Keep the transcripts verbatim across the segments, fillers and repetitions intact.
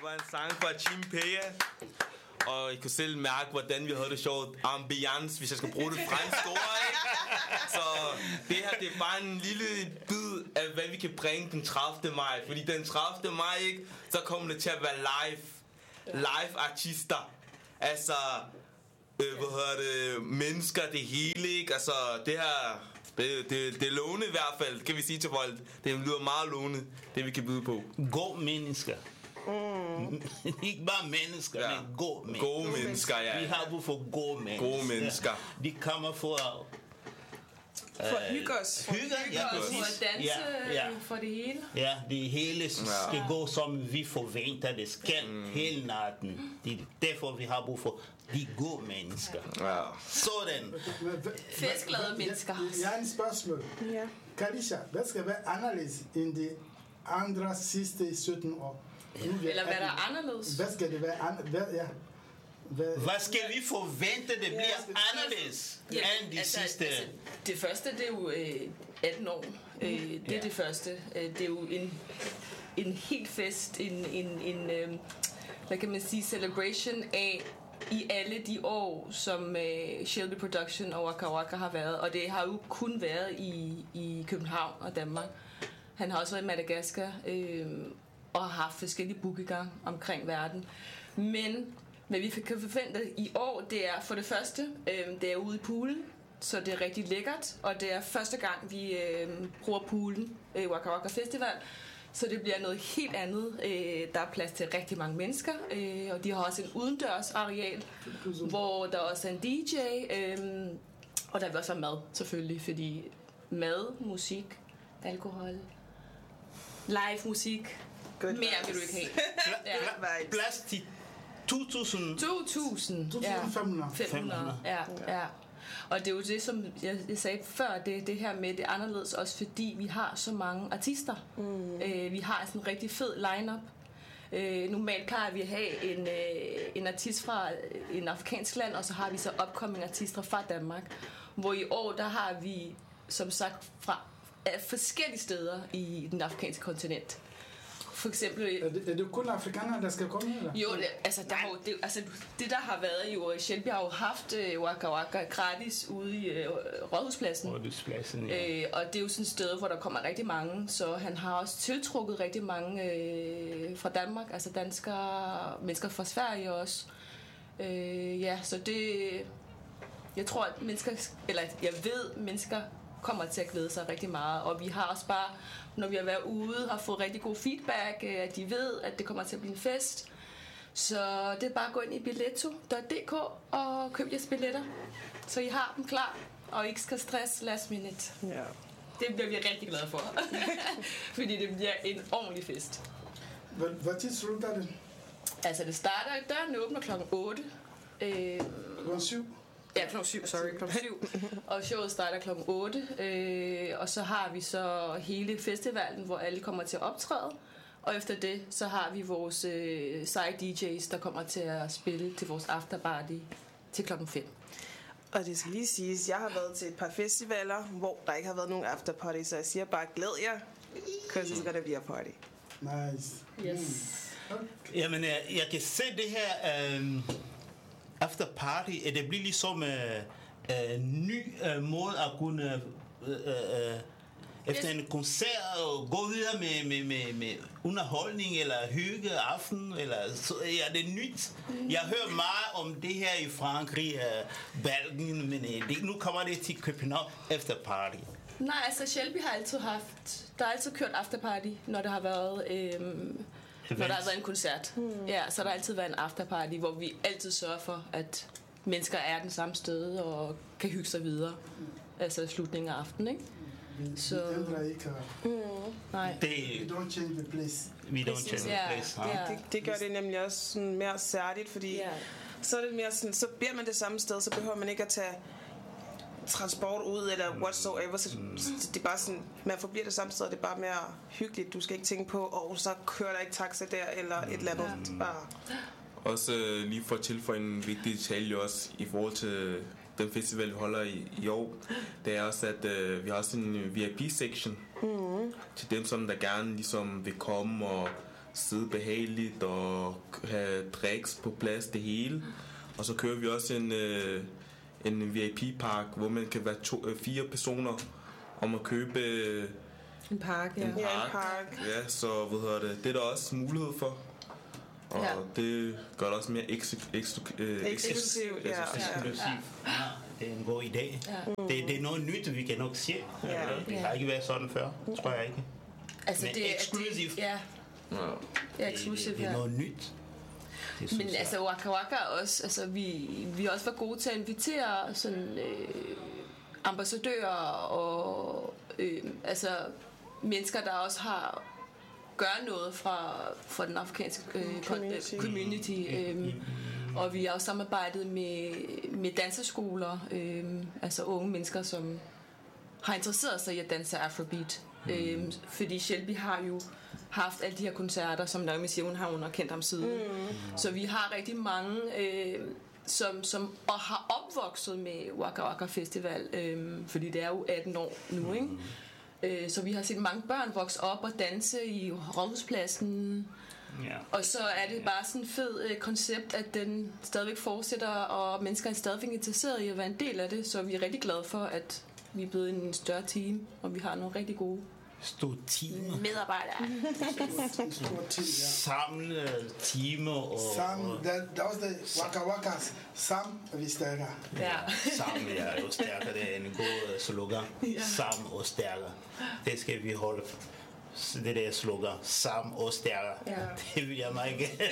var en sang fra Chimpea. Og I kunne selv mærke, hvordan vi havde det sjovt. Ambiance, hvis jeg skal bruge det franske ord, ikke? Så det her, det er bare en lille bid af, hvad vi kan bringe den tredivte maj. Fordi den tredivte maj, ikke? Så kommer det til at være live. Live artister. Altså, øh, hvad hedder det, mennesker, det hele, ikke? Altså, det her, det, det, det er lovende i hvert fald, kan vi sige til folk. Det lyder meget lovende, det vi kan byde på. God mennesker. Mm. Ikke bare mennesker, ja. Men gode mennesker. Gode mennesker, ja. Vi har brug for gode mennesker. Gode mennesker. De kommer for at For at hygge os. Hygge, ja, for at danse, ja, ja. for det hele. Ja, det hele skal ja. gå, som vi forventer, det skal mm. hele natten. Det er derfor, vi har brug for de gode mennesker. Ja. Sådan. Festglade mennesker. Jeg har en spørgsmål. Ja. Kalisha, hvad skal være anderledes end de andre sidste sytten år? Eller hvad der er anderledes? Hvad skal det være anderledes? Ja. Hvad, Hvad skal vi forvente, det bliver ja, anderledes ja, end de altså, sidste? Altså, det første, det er jo øh, atten år. Øh, det er ja. det første. Øh, det er jo en, en helt fest, en, en, en øh, hvad kan man sige, celebration af i alle de år, som øh, Shelby Production og Waka Waka har været. Og det har jo kun været i, i København og Danmark. Han har også været i Madagaskar øh, og har haft forskellige bookinger omkring verden. Men hvad vi kan forvente i år, det er for det første, øh, det er ude i poolen, så det er rigtig lækkert, og det er første gang, vi øh, bruger poolen i øh, Waka Waka Festival, så det bliver noget helt andet. Øh, der er plads til rigtig mange mennesker, øh, og de har også en udendørs areal, hvor der også er en D J, øh, og der vil også være mad, selvfølgelig, fordi mad, musik, alkohol, live musik, Good mere vibes. vil du ikke have. Ja. Plads til to tusind. to tusind. to tusind fem hundrede. fem hundrede. Ja, ja. Og det er jo det, som jeg, jeg sagde før, det, det her med, det er anderledes også, fordi vi har så mange artister. Mm. Øh, vi har sådan en rigtig fed line-up. Øh, normalt plejer vi at have en, øh, en artist fra en afrikansk land, og så har vi så upcoming artister fra Danmark. Hvor i år, der har vi, som sagt, fra forskellige steder i den afrikanske kontinent. For eksempel, er, det, er det kun afrikanere, der skal komme her? Jo, det, altså, der har jo, det, altså det der har været jo, Shelby har jo haft uh, Waka Waka gratis ude i uh, Rådhuspladsen. Rådhuspladsen, ja. øh, Og det er jo sådan et sted, hvor der kommer rigtig mange, så han har også tiltrukket rigtig mange øh, fra Danmark, altså danskere, mennesker fra Sverige også. Øh, ja, så det, jeg tror, at mennesker, eller jeg ved, mennesker kommer til at glæde sig rigtig meget, og vi har også bare, når vi har været ude, har fået rigtig god feedback, at de ved, at det kommer til at blive en fest. Så det er bare at gå ind i billetto punktum d k og købe jeres billetter, så I har dem klar, og ikke skal stresse last minute. Ja. Det bliver vi rigtig glade for, fordi det bliver en ordentlig fest. Hvad tid slutter det? Altså det starter, døren åbner klokken otte. Øh, klokken syv? Ja, klokken syv, sorry, klokken syv. Og showet starter klokken otte. Øh, og så har vi så hele festivalen, hvor alle kommer til at optræde. Og efter det, så har vi vores øh, side D J's, der kommer til at spille til vores afterparty til klokken fem. Og det skal lige siges, jeg har været til et par festivaler, hvor der ikke har været nogen afterparty, så jeg siger bare, glæd jer, because it's gonna be a party. Nice. Yes. Mm. Okay. Jamen, jeg, jeg kan se det her um, after party, at det bliver ligesom en uh, uh, ny uh, måde at kunne uh, uh, efter en koncert og gå videre med, med, med, med underholdning eller hygge aften eller så, ja, det er nyt. Jeg hører meget om det her i Frankrig, uh, Belgien, men uh, det, nu kommer det til København efter party. Nej, altså Shelby har altid haft, der har altid kørt afterparty, når der har været, øhm, når der har været en koncert. Hmm. Ja, så der har altid været en afterparty, hvor vi altid sørger for, at mennesker er den samme sted og kan hygge sig videre. Altså slutningen af aftenen, ikke? Vi, så vi ændrer ikke. Mm. Nej. Det, we don't change the place. We don't change the place. Ja, ja. Det, det gør det nemlig også sådan mere særligt, fordi ja. så er det mere sådan, så bliver man det samme sted, så behøver man ikke at tage transport ud eller whatsoever, så det er bare sådan, man forbliver det samme sted, det er bare mere hyggeligt. Du skal ikke tænke på, åh, oh, så kører der ikke taxa der eller et eller andet. Ja. Bare også øh, lige for at tilføje en vigtig detalje også i forhold til den festival, vi holder i, i år, det er også, at øh, vi har også en V I P-section mm. til dem, som der gerne ligesom vil komme og sidde behageligt og have drinks på plads, det hele. Og så kører vi også en, øh, en V I P-park, hvor man kan være to, øh, fire personer om at købe øh, en park. Ja. En park. Ja, en park. Ja, så hvad hedder det, det er der også mulighed for. Og ja. Det gør det også mere eksklusivt. Eksklusivt, ja. Eksklusivt. Ja. Det er en god idé. Ja. Det, det er noget nyt, vi kan nok se. Ja. Det har ikke været sådan før, tror jeg ikke. Altså, Men det, eksklusivt. Det, ja. Ja. Ja, eksklusivt, det, det er noget nyt. Det Men altså, Waka Waka også, altså, vi, vi også var gode til at invitere sådan, øh, ambassadører og øh, altså, mennesker, der også har gør noget fra, fra den afrikanske øh, community. community øh, og vi har også samarbejdet med, med danseskoler, øh, altså unge mennesker, som har interesseret sig i at danse afrobeat. Mm. Øh, fordi Shelby har jo haft alle de her koncerter, som Naomi siger, hun har underkendt ham siden. Mm. Så vi har rigtig mange, øh, som, som og har opvokset med Waka Waka Festival, øh, fordi det er jo atten år nu, ikke? Øh, så vi har set mange børn vokse op og danse i Rådhuspladsen. Ja. Og så er det bare sådan et fedt øh, koncept, at den stadigvæk fortsætter, og mennesker er stadigvæk interesseret i at være en del af det. Så vi er rigtig glade for, at vi er blevet en større team, og vi har nogle rigtig gode Stor team. medarbejdere. Stor team, ja. Samle team og... Sam, der, der er også det Waka Wakas. Sam er vi stærkere. Ja. Sam er jo stærkere, det er en god slogan. Ja. Sam og stærkere. Det skal vi holde. Det der slogan. Sam og stærkere. Ja. Det vil jeg meget gerne.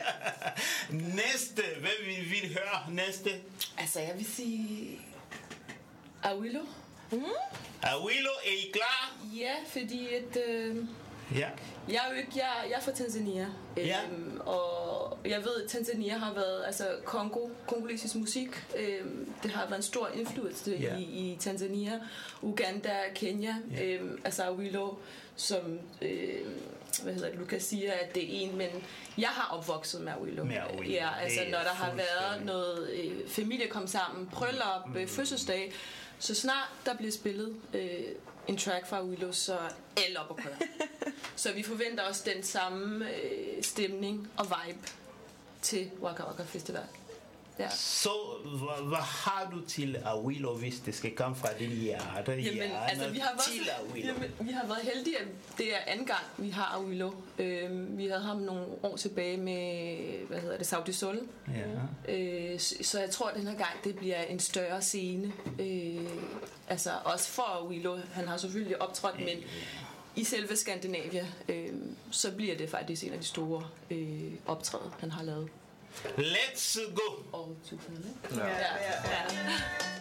Næste. Hvad vil vi høre næste? Altså, jeg vil sige... Awilo. Mm. Awilo, er I klar? Ja, fordi at... Øh, ja. Jeg er jo ikke... Jeg, jeg er fra Tanzania. Ja. Øhm, og jeg ved, at Tanzania har været... Altså, Kongo, kongolesisk musik, øhm, det har været en stor indflydelse ja. i, i Tanzania, Uganda, Kenya. Ja. Øhm, altså, Awilo, som... Øh, hvad hedder det, Lukas siger, at det er en, men jeg har opvokset med Awilo. Med Awilo. Ja, altså, når der har været noget... Øh, familie kom sammen, bryllup, mm. øh, fødselsdag, så snart der bliver spillet øh, en track fra Awilo, så er alle op og køre. Så vi forventer også den samme øh, stemning og vibe til Waka Waka Festival. Ja. Så hvad, hvad har du til Awilo, hvis det skal komme fra din hjerte? Jamen, altså, vi har, været, jamen, vi har været heldige, at det er anden gang, vi har Awilo. Øhm, vi havde ham nogle år tilbage med, hvad hedder det, Sauti Sol. Ja. Øh, så, så jeg tror, at den her gang, det bliver en større scene. Øh, altså, også for Awilo. Han har selvfølgelig optrådt, men i selve Skandinavia, øh, så bliver det faktisk en af de store øh, optræder, han har lavet. Let's go! Og oh, ja, ja, ja.